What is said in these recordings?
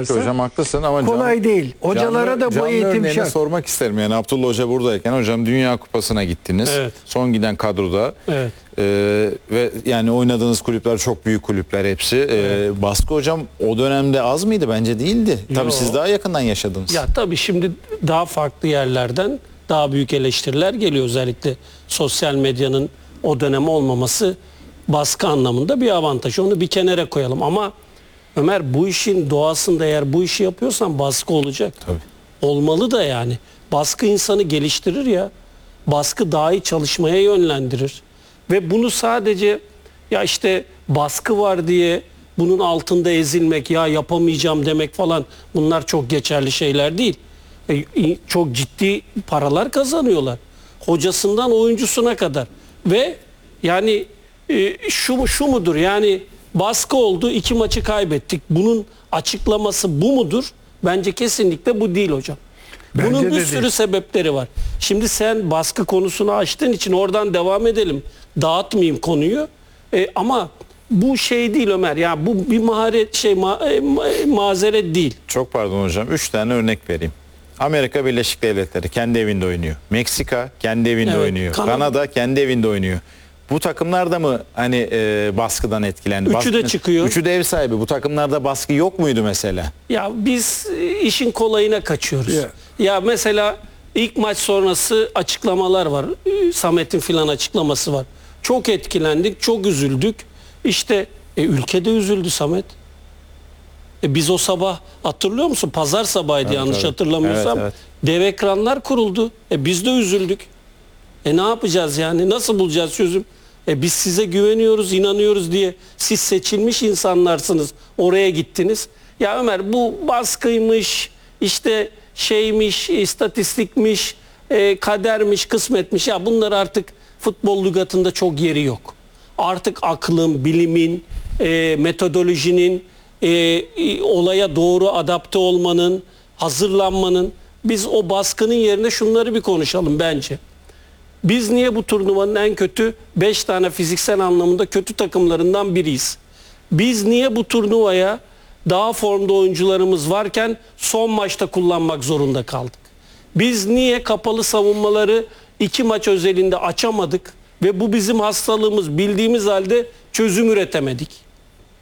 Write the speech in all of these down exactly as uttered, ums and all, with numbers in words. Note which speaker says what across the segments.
Speaker 1: Kesinlikle hocam haklısın ama
Speaker 2: kolay
Speaker 1: canlı,
Speaker 2: değil. Hocalara
Speaker 1: canlı,
Speaker 2: da bu
Speaker 1: canlı
Speaker 2: eğitim
Speaker 1: örneğine
Speaker 2: şart.
Speaker 1: sormak isterim. Yani Abdullah Hoca buradayken hocam Dünya Kupası'na gittiniz.
Speaker 3: Evet.
Speaker 1: Son giden kadroda.
Speaker 3: Evet.
Speaker 1: Ee, ve yani oynadığınız kulüpler çok büyük kulüpler hepsi. Ee,
Speaker 3: Evet.
Speaker 1: baskı hocam o dönemde az mıydı? Bence değildi. Tabii
Speaker 3: Yo.
Speaker 1: siz daha yakından yaşadınız.
Speaker 3: Ya tabii şimdi daha farklı yerlerden daha büyük eleştiriler geliyor. Özellikle sosyal medyanın o dönem olmaması baskı anlamında bir avantaj. Onu bir kenara koyalım ama Ömer, bu işin doğasında eğer bu işi yapıyorsan baskı olacak.
Speaker 1: Tabii.
Speaker 3: Olmalı da yani. Baskı insanı geliştirir ya. Baskı daha iyi çalışmaya yönlendirir. Ve bunu sadece ya işte baskı var diye bunun altında ezilmek, ya yapamayacağım demek falan, bunlar çok geçerli şeyler değil. E, çok ciddi paralar kazanıyorlar. Hocasından oyuncusuna kadar. Ve yani e, şu, şu mudur yani, baskı oldu, iki maçı kaybettik. Bunun açıklaması bu mudur? Bence kesinlikle bu değil hocam.
Speaker 2: Bence
Speaker 3: Bunun bir
Speaker 2: de
Speaker 3: sürü
Speaker 2: değil.
Speaker 3: sebepleri var. Şimdi sen baskı konusunu açtığın için oradan devam edelim. Dağıtmayayım konuyu. E, ama bu şey değil Ömer. Ya bu bir maharet şey ma, e, ma, mazeret değil.
Speaker 1: Çok pardon hocam. Üç tane örnek vereyim. Amerika Birleşik Devletleri kendi evinde oynuyor. Meksika kendi evinde
Speaker 3: Evet,
Speaker 1: oynuyor.
Speaker 3: Kanada.
Speaker 1: Kanada kendi evinde oynuyor. Bu takımlar da mı hani e, baskıdan etkilendi?
Speaker 3: Üçü
Speaker 1: Baskı-
Speaker 3: de çıkıyor.
Speaker 1: Üçü de ev sahibi. Bu takımlarda baskı yok muydu mesela?
Speaker 3: Ya biz e, işin kolayına kaçıyoruz.
Speaker 2: Ya.
Speaker 3: Ya mesela ilk maç sonrası açıklamalar var. E, Samet'in filan açıklaması var. Çok etkilendik, çok üzüldük. İşte e, ülkede üzüldü Samet. E, biz o sabah, hatırlıyor musun? Pazar sabahıydı
Speaker 1: Evet,
Speaker 3: yanlış
Speaker 1: evet.
Speaker 3: hatırlamıyorsam.
Speaker 1: Evet,
Speaker 3: Dev ekranlar kuruldu. E, biz de üzüldük. E ne yapacağız yani? Nasıl bulacağız çözüm? E biz size güveniyoruz, inanıyoruz diye siz seçilmiş insanlarsınız. Oraya gittiniz. Ya Ömer, bu baskıymış, işte şeymiş, istatistikmiş, e, kadermiş, kısmetmiş. Ya bunlar artık futbol lügatında çok yeri yok. Artık aklın, bilimin, e, metodolojinin, e, e, olaya doğru adapte olmanın, hazırlanmanın. Biz o baskının yerine şunları bir konuşalım bence. Biz niye bu turnuvanın en kötü beş tane fiziksel anlamında kötü takımlarından biriyiz? Biz niye bu turnuvaya daha formda oyuncularımız varken son maçta kullanmak zorunda kaldık? Biz niye kapalı savunmaları iki maç özelinde açamadık ve bu bizim hastalığımız bildiğimiz halde çözüm üretemedik?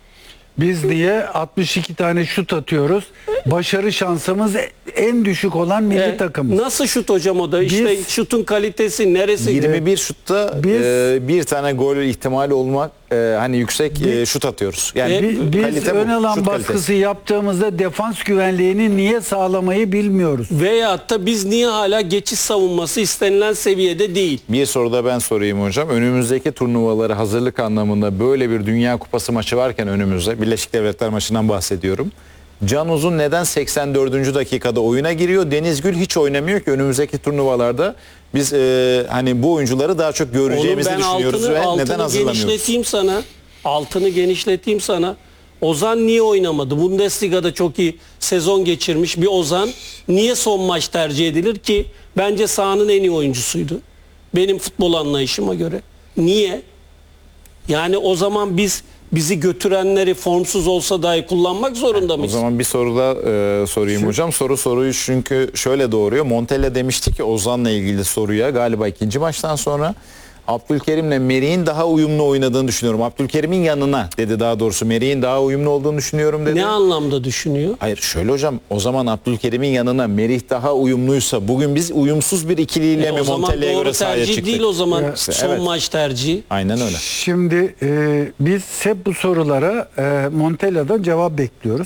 Speaker 2: Biz niye altmış iki tane şut atıyoruz? Başarı şansımız en düşük olan milli
Speaker 3: E,
Speaker 2: takımız.
Speaker 3: Nasıl şut hocam o da? İşte
Speaker 2: Biz-
Speaker 3: şutun kalitesi neresi?
Speaker 1: yirmi bir şutta
Speaker 2: Biz-
Speaker 1: e, bir tane gol ihtimali olmak e, hani yüksek e,
Speaker 2: Biz-
Speaker 1: şut atıyoruz. Yani
Speaker 3: E,
Speaker 2: Bi- Biz
Speaker 1: kalite bu,
Speaker 2: ön alan
Speaker 1: şut
Speaker 2: baskısı
Speaker 1: kalitesi.
Speaker 2: yaptığımızda defans güvenliğini niye sağlamayı bilmiyoruz.
Speaker 3: Veyahut da biz niye hala geçiş savunması istenilen seviyede değil?
Speaker 1: Bir soru da ben sorayım hocam. Önümüzdeki turnuvaları hazırlık anlamında böyle bir Dünya Kupası maçı varken önümüzde, Birleşik Devletler maçından bahsediyorum. Can Uzun neden seksen dördüncü dakikada oyuna giriyor? Deniz Gül hiç oynamıyor ki önümüzdeki turnuvalarda biz e, hani bu oyuncuları daha çok göreceğimizi
Speaker 3: Oğlum ben
Speaker 1: düşünüyoruz
Speaker 3: altını,
Speaker 1: ve
Speaker 3: altını
Speaker 1: neden hazırlamıyoruz?
Speaker 3: genişleteyim sana. Altını genişleteyim sana. Ozan niye oynamadı? Bundesliga'da çok iyi sezon geçirmiş bir Ozan niye son maç tercih edilir ki? Bence sahanın en iyi oyuncusuydu. Benim futbol anlayışıma göre. Niye? Yani o zaman biz bizi götürenleri formsuz olsa dahi kullanmak zorunda
Speaker 1: O
Speaker 3: mıyız?
Speaker 1: zaman bir soru da e, sorayım hocam. Soru soruyu çünkü şöyle doğuruyor. Montella demişti ki Ozan'la ilgili soruya galiba ikinci maçtan sonra Abdülkerim'le Merih'in daha uyumlu oynadığını düşünüyorum. Abdülkerim'in yanına dedi daha doğrusu. Merih'in daha uyumlu olduğunu düşünüyorum dedi.
Speaker 3: Ne anlamda düşünüyor?
Speaker 1: Hayır şöyle hocam, o zaman Abdülkerim'in yanına Merih daha uyumluysa bugün biz uyumsuz bir ikiliyle
Speaker 3: E,
Speaker 1: mi
Speaker 3: o zaman
Speaker 1: Montella'ya
Speaker 3: doğru
Speaker 1: göre sahaya
Speaker 3: tercih
Speaker 1: çıktık?
Speaker 3: değil o zaman
Speaker 2: Ya,
Speaker 3: son
Speaker 1: evet.
Speaker 3: maç tercihi.
Speaker 1: Aynen öyle.
Speaker 2: Şimdi e, biz hep bu sorulara e, Montella'dan cevap bekliyoruz.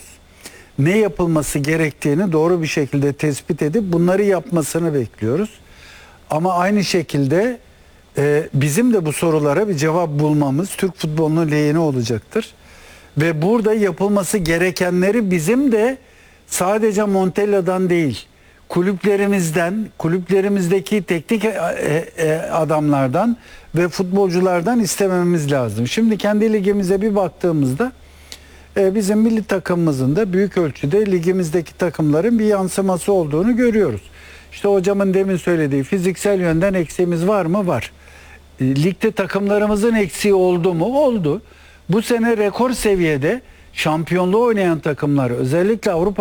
Speaker 2: Ne yapılması gerektiğini doğru bir şekilde tespit edip bunları yapmasını bekliyoruz. Ama aynı şekilde e, bizim de bu sorulara bir cevap bulmamız Türk futbolunun lehine olacaktır. Ve burada yapılması gerekenleri bizim de sadece Montella'dan değil, kulüplerimizden, kulüplerimizdeki teknik e, e, adamlardan ve futbolculardan istememiz lazım. Şimdi kendi ligimize bir baktığımızda e, bizim milli takımımızın da büyük ölçüde ligimizdeki takımların bir yansıması olduğunu görüyoruz. İşte hocamın demin söylediği fiziksel yönden eksiğimiz var mı? Var. E, ligde takımlarımızın eksiği oldu mu? Oldu. Bu sene rekor seviyede şampiyonluğu oynayan takımlar, özellikle Avrupa